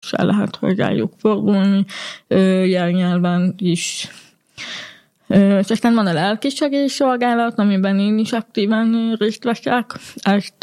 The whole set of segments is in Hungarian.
és el lehet hozzájuk fordulni jelnyelven is. És aztán van a lelkisegélyszolgálat, amiben én is aktívan részt veszek. Ezt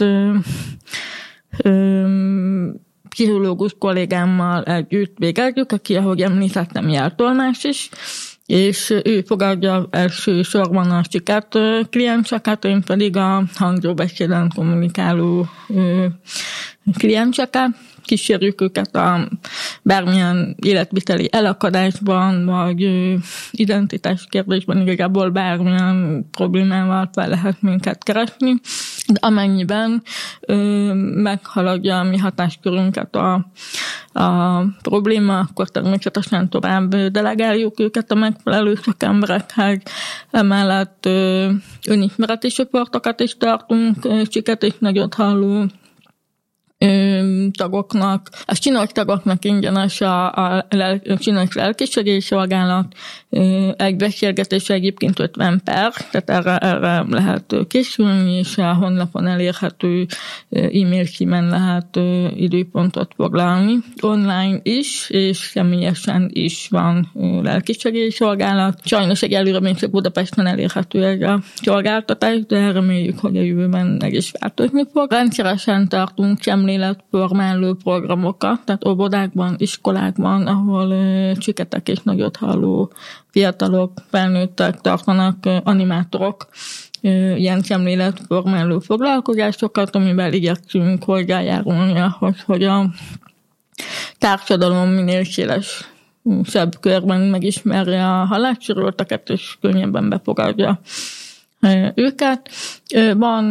pszichológus kollégámmal együtt végezzük, aki, ahogy említettem, jeltolmás is, és ő fogadja elsősorban a siket klienseket, én pedig a hangzóbeszéden kommunikáló klienseket. Kísérjük őket a bármilyen életviteli elakadásban, vagy identitás kérdésben, igazából bármilyen problémával fel lehet minket keresni. De amennyiben meghaladja a mi hatáskörünket a probléma, akkor természetesen tovább delegáljuk őket a megfelelő szakemberekhez. Emellett önismereti csoportokat is tartunk, siket és nagyot halló tagoknak. A csinos tagoknak ingyenes a csinos lelkisegélyszolgálat, egy beszélgetés egyébként 50 perc, tehát erre lehet készülni, és a honlapon elérhető e-mail címen lehet időpontot foglalni. Online is, és személyesen is van lelkisegélyszolgálat. Sajnos egyelőre még csak Budapesten elérhető ez a szolgáltatás, de reméljük, hogy a jövőben meg is változni fog. Rendszeresen tartunk szemléletformáló programokat, tehát óvodákban, iskolákban, ahol csiketek és nagyot halló fiatalok, felnőttek tartanak animátorok ilyen szemléletformáló foglalkozásokat, amivel igyekszünk hozzájárulni ahhoz, hogy a társadalom minél szebb körben megismerje a hallássérülteket, és könnyebben befogadja őket. Van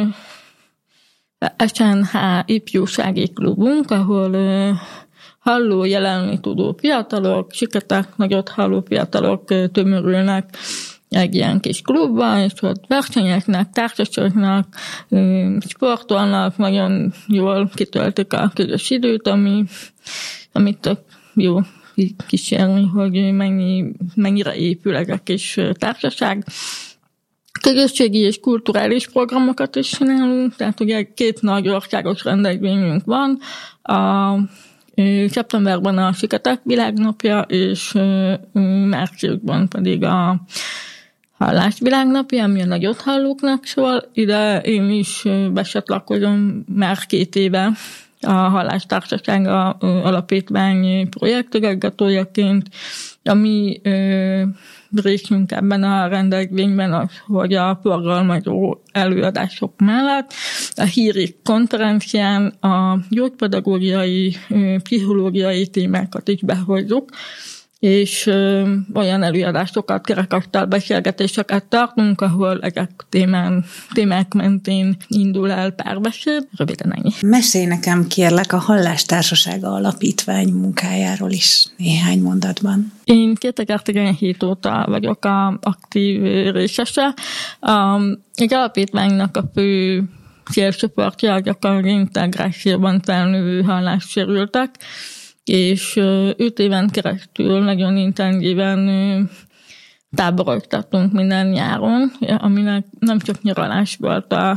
SNH ifjúsági klubunk, ahol halló, jelenni tudó fiatalok, siketek, nagyot halló fiatalok tömörülnek egy ilyen kis klubban, és ott versenyeknek, társaságnak, sportolnak, nagyon jól kitöltik a közös időt, amit tök jó kísérni, hogy mennyire épül ez a kis társaság. Közösségi és kulturális programokat is csinálunk, tehát ugye 2 nagy országos rendezvényünk van, szeptemberben a Siketek világnapja, és márciusban pedig a Hallás világnapja, ami a nagyot hallóknak szól. Ide én is becsatlakozom már 2 éve a Hallástársaság alapítvány projektigazgatójaként, ami részünk ebben a rendezvényben az, hogy a forgalmazó előadások mellett a híri konferencián a gyógypedagógiai, pszichológiai témákat is behozzuk, és olyan előadásokat, kerekasztal beszélgetéseket tartunk, ahol ezek témák mentén indul el párbeszéd. Röviden ennyi. Mesélj nekem kérlek a Hallástársasága alapítvány munkájáról is néhány mondatban. Én 2017 óta vagyok a aktív részese. Egy alapítványnak a fő célcsoportja az integrációban felnövő hallássérültek, és 5 éven keresztül nagyon intenzíven táboroztatunk minden nyáron, aminek nem csak nyaralás volt a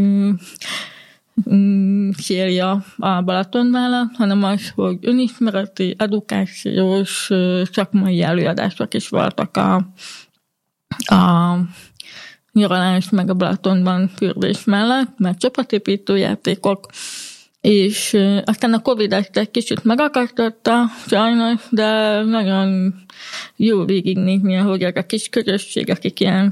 célja a Balaton mellett, hanem az, hogy önismereti, edukációs, szakmai előadások is voltak a nyaralás meg a Balatonban fürdés mellett, meg csapatépítő játékok, és aztán a Covid ezt egy kicsit megakasztotta, sajnos, de nagyon jó végignézni, hogy a kis közösség, akik ilyen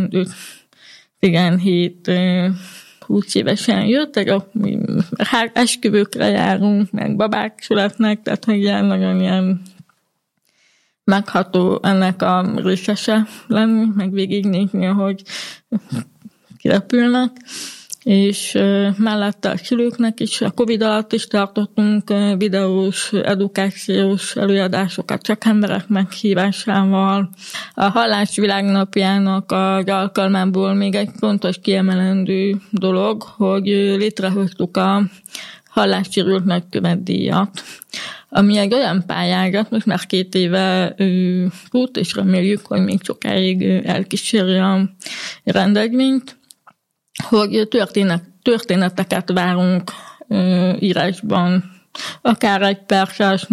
15-17 20 évesen jöttek, esküvőkre járunk, meg babák születnek, tehát hogy ilyen nagyon ilyen megható ennek a részese lenni, meg végignézni, hogy kirepülnek. És mellette a szülőknek is a Covid alatt is tartottunk videós, edukációs előadásokat szakemberek meghívásával. A Hallás világnapjának az alkalmából még egy fontos kiemelendő dolog, hogy létrehoztuk a hallássérült nagykövetdíjat, ami egy olyan pályázat, most már 2 éve fut, és reméljük, hogy még sokáig elkíséri a rendezvényt, hogy történeteket várunk írásban, akár egy perces,